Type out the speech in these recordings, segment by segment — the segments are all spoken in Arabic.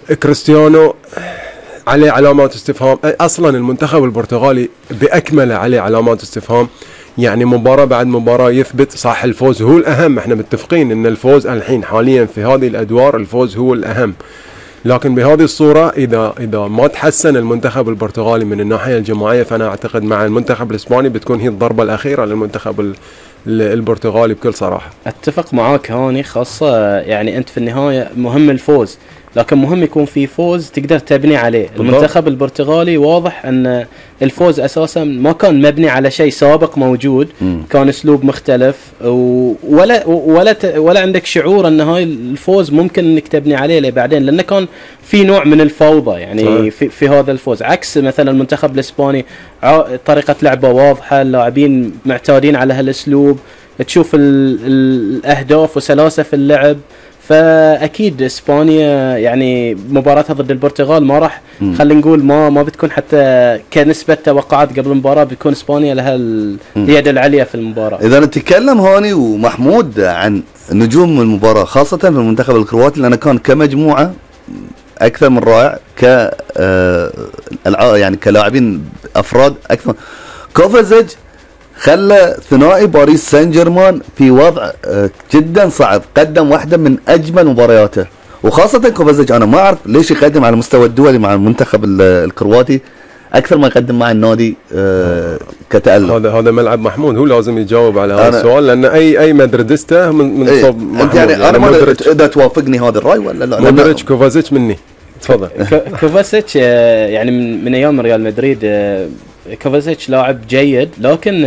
كريستيانو عليه علامات استفهام، اصلا المنتخب البرتغالي باكمله عليه علامات استفهام. يعني مباراة بعد مباراة يثبت صح الفوز هو الأهم، احنا متفقين ان الفوز الحين حاليا في هذه الأدوار الفوز هو الأهم، لكن بهذه الصورة إذا ما تحسن المنتخب البرتغالي من الناحية الجماعية، فأنا أعتقد مع المنتخب الإسباني بتكون هي الضربة الأخيرة للمنتخب البرتغالي بكل صراحة. أتفق معاك هاني، خاصة يعني أنت في النهاية مهم الفوز، لكن مهم يكون في فوز تقدر تبني عليه. بالضبط. المنتخب البرتغالي واضح أن الفوز أساسا ما كان مبني على شيء سابق موجود، كان أسلوب مختلف، ولا عندك شعور أن هاي الفوز ممكن أنك تبني عليه بعدين، لأنه كان في نوع من الفوضى يعني في هذا الفوز، عكس مثلا المنتخب الإسباني طريقة لعبه واضحة، اللاعبين معتادين على هالأسلوب، تشوف الأهداف وسلاسة في اللعب. فأكيد إسبانيا يعني مباراتها ضد البرتغال ما راح خلينا نقول ما بتكون حتى كنسبة توقعات قبل المباراة، بتكون إسبانيا لها اليد العليا في المباراة. إذا نتكلم هاني ومحمود عن نجوم المباراة خاصة في المنتخب الكرواتي، لأنه كان كمجموعة أكثر من رائع، يعني كلاعبين أفراد أكثر. كوفازيتش خلى ثنائي باريس سان جيرمان في وضع جدا صعب، قدم واحدة من أجمل مبارياته، وخاصة كوفازيتش أنا ما أعرف ليش يقدم على المستوى الدولي مع المنتخب الكرواتي أكثر ما يقدم مع النادي كتألق. هذا ملعب محمود، هو لازم يجاوب على هذا السؤال، لأن أي مدريدستا من صوب محمود. أنت يعني أنا ما إذا توافقني هذا الرأي ولا لا؟ مودريتش كوفازيتش مني تفضل. كوفازيتش يعني من أيام ريال مدريد كوفازيتش لاعب جيد، لكن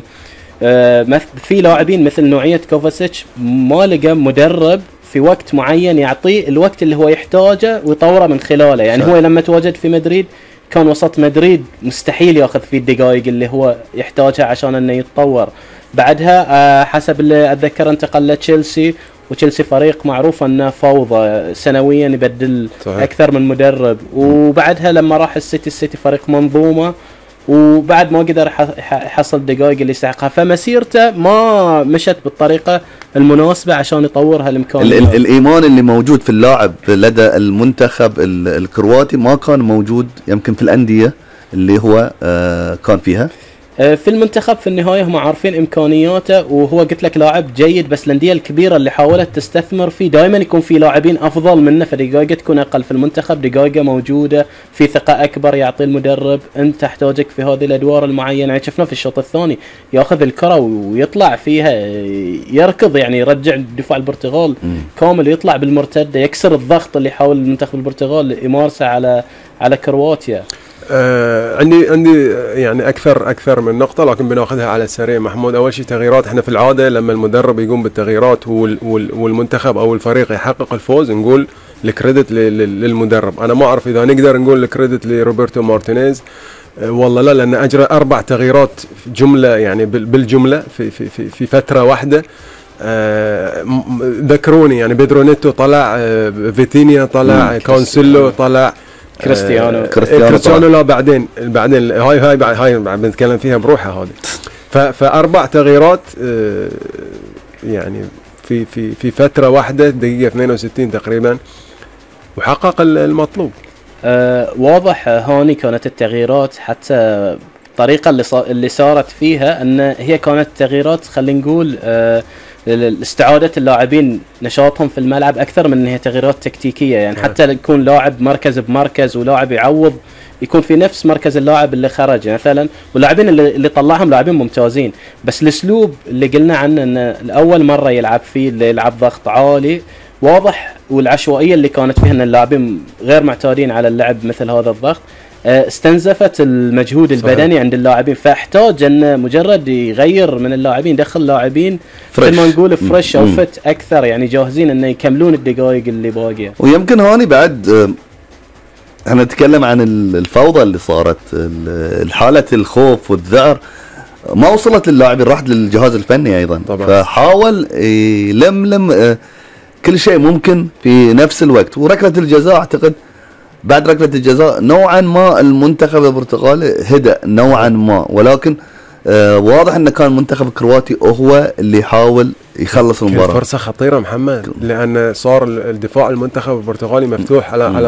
في لاعبين مثل نوعية كوفازيتش ما لقى مدرب في وقت معين يعطيه الوقت اللي هو يحتاجه ويطوره من خلاله. يعني هو لما تواجد في مدريد كان وسط مدريد مستحيل ياخذ فيه الدقائق اللي هو يحتاجها عشان انه يتطور. بعدها حسب اللي اتذكر انتقل لتشيلسي، وتشيلسي فريق معروف انه فوضى سنويا يبدل صحيح. اكثر من مدرب. وبعدها لما راح السيتي فريق منظومه، وبعد ما قدر يحصل الدقائق اللي يستحقها، فمسيرته ما مشت بالطريقة المناسبة عشان يطورها الإمكانيات. الإيمان اللي موجود في اللاعب لدى المنتخب الكرواتي ما كان موجود يمكن في الأندية اللي هو كان فيها. في المنتخب في النهاية هم عارفين إمكانياته، وهو قلت لك لاعب جيد، بس الأندية الكبيرة اللي حاولت تستثمر فيه دائما يكون في لاعبين أفضل منه، فدقائقه تكون أقل. في المنتخب دقائقه موجودة، في ثقة أكبر يعطي المدرب أنت تحتاجك في هذه الأدوار المعينة. يعني شفنا في الشوط الثاني يأخذ الكرة ويطلع فيها يركض، يعني يرجع الدفاع البرتغال كامل، يطلع بالمرتدة يكسر الضغط اللي حاول المنتخب البرتغال يمارسه على كرواتيا. عندي يعني اكثر من نقطه، لكن بناخذها على السريع محمود. اول شيء تغييرات، احنا في العاده لما المدرب يقوم بالتغييرات والمنتخب او الفريق يحقق الفوز نقول الكريدت للمدرب. انا ما اعرف اذا نقدر نقول الكريدت لروبرتو مارتينيز والله لا، لان اجرى 4 تغييرات جمله، يعني بالجمله في فتره واحده. ذكروني يعني بيدرو نيتو طلع، فيتينيا طلع، كونسيلو طلع، كريستيانو لا بعدين هاي بنتكلم فيها بروحها هذه. ف4 تغييرات يعني في فترة واحدة، دقيقة 62 تقريبا، وحقق المطلوب. واضح هاني كانت التغييرات، حتى الطريقة اللي صارت فيها ان هي كانت تغييرات خلينا نقول استعادة اللاعبين نشاطهم في الملعب أكثر من أنها تغييرات تكتيكية. يعني حتى يكون لاعب مركز بمركز ولاعب يعوض يكون في نفس مركز اللاعب اللي خرج مثلا، واللاعبين اللي طلعهم لاعبين ممتازين، بس الأسلوب اللي قلنا عنه أن الأول مرة يلعب فيه اللي يلعب ضغط عالي واضح، والعشوائية اللي كانت فيها أن اللاعبين غير معتادين على اللعب مثل هذا الضغط استنزفت المجهود البدني عند اللاعبين، فاحتاج انه مجرد يغير من اللاعبين، دخل لاعبين مثل ما نقول فريش او فت اكثر، يعني جاهزين انه يكملون الدقائق اللي باقيه. ويمكن هوني بعد احنا نتكلم عن الفوضى اللي صارت، الحاله الخوف والذعر ما وصلت للاعبين، راحت للجهاز الفني ايضا طبعا. فحاول يلملم كل شيء ممكن في نفس الوقت. وركله الجزاء اعتقد بعد ركلة الجزاء نوعا ما المنتخب البرتغالي هدأ نوعا ما، ولكن واضح انه كان المنتخب الكرواتي هو اللي يحاول يخلص المباراة. فرصة خطيرة محمد، لأن صار الدفاع المنتخب البرتغالي مفتوح على